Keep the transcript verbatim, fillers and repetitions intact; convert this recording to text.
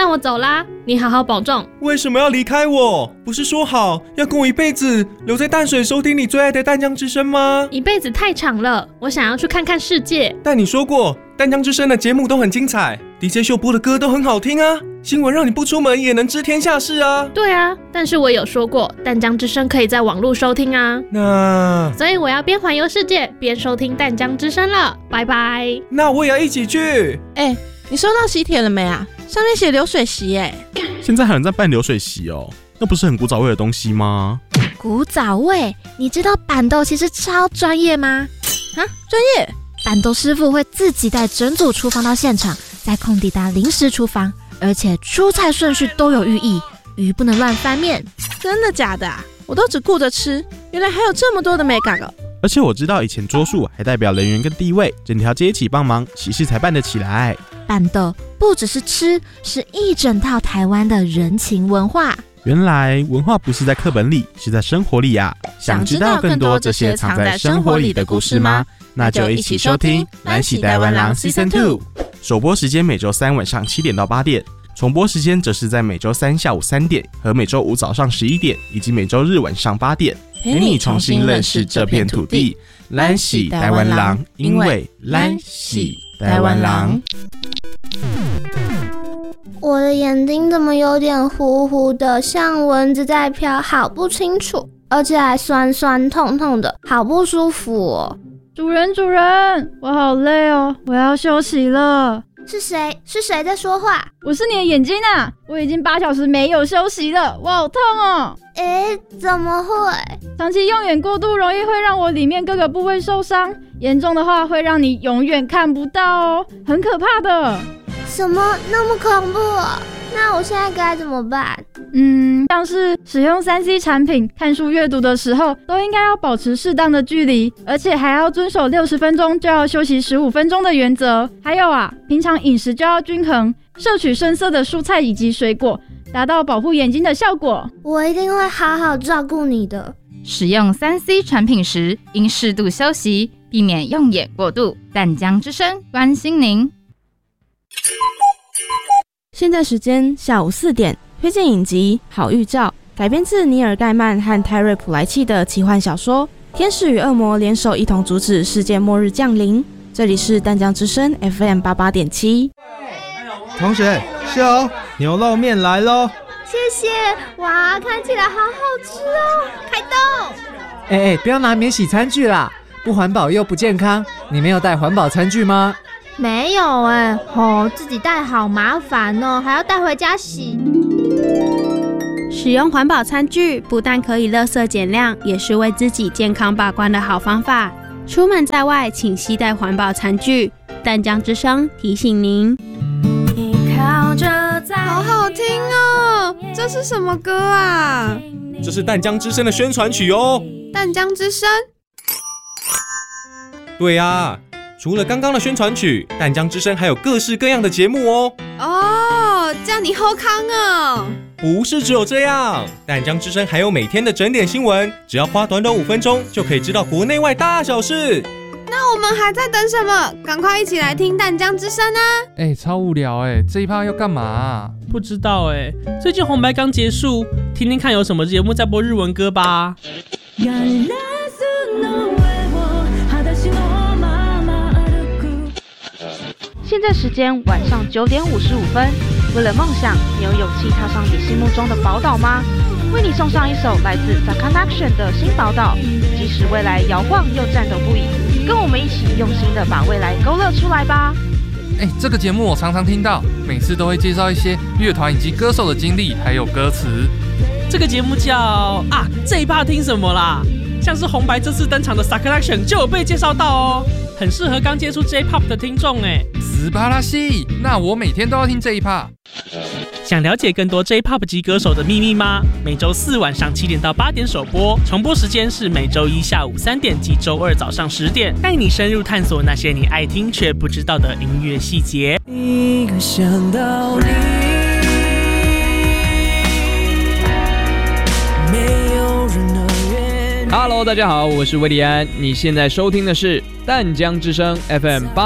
那我走啦，你好好保重。 为什么要离开我？不是说好要跟我一辈子留在淡水收听你最爱的淡江之声吗？ 一辈子太长了，我想要去看看世界。 但你说过淡江之声的节目都很精彩， D J 秀播的歌都很好听啊，新闻让你不出门也能知天下事啊。 对啊，但是我有说过淡江之声可以在网络收听啊。 那所以我要边环游世界边收听淡江之声了，拜拜。 那我也要一起去。 哎，你收到喜帖了没啊？上面写流水席哎。 现在还有人在办流水席哦，那不是很古早味的东西吗？ 古早味？你知道板豆其实超专业吗？ 啊，专业？ 板豆师傅会自己带整组厨房到现场，在空地搭临时厨房，而且出菜顺序都有寓意，鱼不能乱翻面。 真的假的啊？我都只顾着吃，原来还有这么多的美感哦。 而且我知道以前桌数还代表人员跟地位，整条街一起帮忙，喜事才办得起来。 板豆不只是吃，是一整套台湾的人情文化。 原来文化不是在课本里，是在生活里啊！想知道更多这些藏在生活里的故事吗？那就一起收听《咱是台湾人 Season 二》。首播时间每周三晚上七点到八点，重播时间则是在每周三下午三点和每周五早上十一点，以及每周日晚上八点，陪你重新认识这片土地。咱是台湾人，因为咱是台湾人。 我的眼睛怎么有点糊糊的，像蚊子在飘，好不清楚，而且还酸酸痛痛的，好不舒服哦。 主人主人，我好累哦，我要休息了。 是谁？是谁在说话？ 我是你的眼睛啊！我已经八小时没有休息了，我好痛哦。 诶，怎么会？ 长期用眼过度容易会让我里面各个部位受伤，严重的话会让你永远看不到哦，很可怕的。 什么那么恐怖啊？那我现在该怎么办？ 嗯，像是使用 三 C 产品、看书、阅读的时候，都应该要保持适当的距离，而且还要遵守六十分钟就要休息十五分钟的原则。还有啊，平常饮食就要均衡，摄取深色的蔬菜以及水果，达到保护眼睛的效果。 我一定会好好照顾你的。 使用 三 C 产品时，应适度休息，避免用眼过度。淡江之声关心您。 现在时间下午四点，推荐影集《好预兆》，改编自尼尔·盖曼和泰瑞·普莱契的奇幻小说。天使与恶魔联手一同阻止世界末日降临。这里是淡江之声 F M 八八点七。 同学，秀牛肉面来咯！ 谢谢，哇，看起来好好吃哦！开动！ 哎哎，不要拿免洗餐具啦，不环保又不健康。你没有带环保餐具吗？ 没有哎、欸，哦，自己带好麻烦哦，还要带回家洗。 使用环保餐具不但可以垃圾减量，也是为自己健康把关的好方法。出门在外，请携带环保餐具。淡江之声提醒您。 好好听哦，这是什么歌啊？ 这是淡江之声的宣传曲哦。 淡江之声？ 对啊。除了刚刚的宣传曲，淡江之声还有各式各样的节目哦。 哦，这样你好康哦！ 不是只有这样，淡江之声还有每天的整点新闻，只要花短短五分钟就可以知道国内外大小事。 那我们还在等什么？赶快一起来听淡江之声啊！ 哎、欸，超无聊哎、欸，这一趴要干嘛、啊？ 不知道哎、欸，最近红白刚结束，听听看有什么节目在播日文歌吧。 现在时间晚上九点五十五分。为了梦想，你有勇气踏上你心目中的宝岛吗？为你送上一首来自 Sakanaction 的新宝岛，即使未来摇晃又颤抖不已，跟我们一起用心的把未来勾勒出来吧。 哎、欸，这个节目我常常听到，每次都会介绍一些乐团以及歌手的经历，还有歌词。 这个节目叫啊，这一趴听什么啦？像是红白这次登场的 Sakanaction 就有被介绍到哦，很适合刚接触 J-Pop 的听众哎。 斯巴拉西，那我每天都要听这一趴。 想了解更多 J-Pop 级歌手的秘密吗？每周四晚上七点到八点首播，重播时间是每周一下午三点及周二早上十点，带你深入探索那些你爱听却不知道的音乐细节。一个想到你， 没有人能原谅。Hello， 大家好，我是威利安，你现在收听的是淡江之声 F M 八。